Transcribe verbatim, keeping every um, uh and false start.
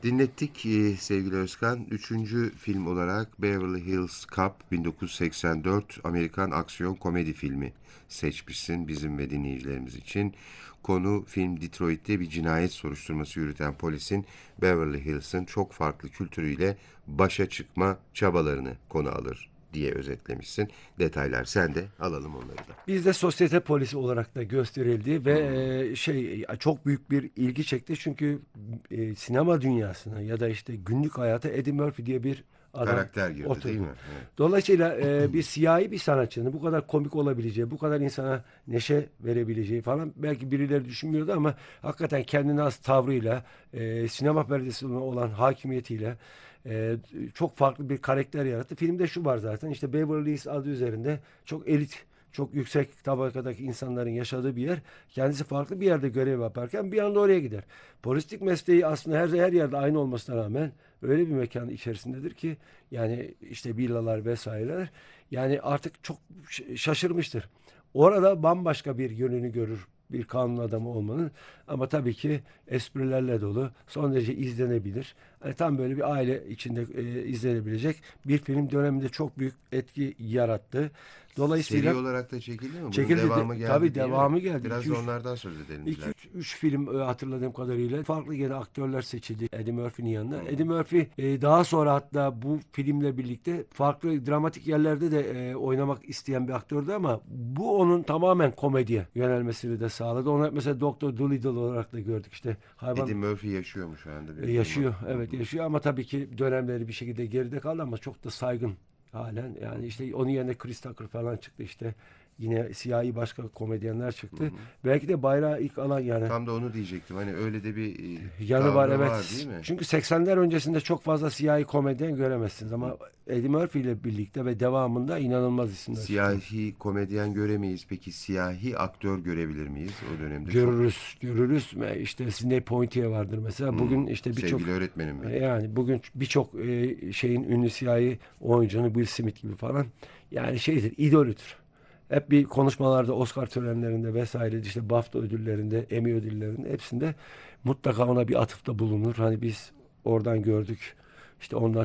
Dinlettik e, sevgili Özkan. Üçüncü film olarak Beverly Hills Cop bin dokuz yüz seksen dört Amerikan aksiyon komedi filmi seçmişsin bizim ve dinleyicilerimiz için. Konu film Detroit'te bir cinayet soruşturması yürüten polisin Beverly Hills'ın çok farklı kültürüyle başa çıkma çabalarını konu alır diye özetlemişsin. Detaylar sende, alalım onları da. Bizde sosyete polisi olarak da gösterildi ve Hmm. e, şey çok büyük bir ilgi çekti çünkü e, sinema dünyasına ya da işte günlük hayata Eddie Murphy diye bir adam Karakter girdi değil oturdu. mi? Evet. Dolayısıyla e, bir siyahi bir sanatçının bu kadar komik olabileceği, bu kadar insana neşe verebileceği falan belki birileri düşünmüyordu ama hakikaten kendine has tavrıyla, e, sinema perdesine olan hakimiyetiyle e, çok farklı bir karakter yarattı. Filmde şu var zaten işte Beverly Hills adı üzerinde çok elit, çok yüksek tabakadaki insanların yaşadığı bir yer. Kendisi farklı bir yerde görev yaparken bir anda oraya gider. Polislik mesleği aslında her her yerde aynı olmasına rağmen öyle bir mekan içerisindedir ki yani işte villalar vesaireler yani artık çok şaşırmıştır. Orada bambaşka bir yönünü görür bir kanun adamı olmanın ama tabii ki esprilerle dolu son derece izlenebilir. Hani tam böyle bir aile içinde e, izlenebilecek bir film döneminde çok büyük etki yarattı. Seri Dolayısıyla olarak da çekildi mi? Bunun çekildi de, devamı geldi tabii değil mi? devamı geldi. Biraz iki da üç onlardan söz edelim iki dilersen. üç film e, hatırladığım kadarıyla farklı gene aktörler seçildi Eddie Murphy'nin yanına. Hı Eddie hı. Murphy e, daha sonra hatta bu filmle birlikte farklı dramatik yerlerde de e, oynamak isteyen bir aktördü ama bu onun tamamen komediye yönelmesini de sağladı. Onu mesela Doktor Dolittle olarak da gördük işte hayvan Eddie Murphy yaşıyor mu şu anda e, bilmiyorum ama. yaşıyor. Hı Evet hı. yaşıyor ama tabii ki dönemleri bir şekilde geride kaldı ama çok da saygın halen. Yani işte onun yerine Chris Tucker falan çıktı işte. Yine siyahi başka komedyenler Hı çıktı. hı. Belki de bayrağı ilk alan yani Tam da onu diyecektim. Hani öyle de bir e, yanı var tavrı var değil evet. mi? Çünkü seksenler öncesinde çok fazla siyahi komedyen göremezsiniz Hı hı. ama Eddie Murphy ile birlikte ve devamında inanılmaz isimler çıktı. Siyahi komedyen göremeyiz. Peki siyahi aktör görebilir miyiz? O dönemde çok. Görürüz, görürüz. Ve işte Sidney Poitier vardır mesela. Bugün Hmm, işte birçok sevgili öğretmenim benim. yani bugün birçok e, şeyin ünlü siyahi oyuncunun Will Smith gibi falan yani şeydir, idolüdür. Hep bir konuşmalarda, Oscar törenlerinde vesaire işte BAFTA ödüllerinde, Emmy ödüllerinde hepsinde mutlaka ona bir atıfta bulunur. Hani biz oradan gördük. İşte ondan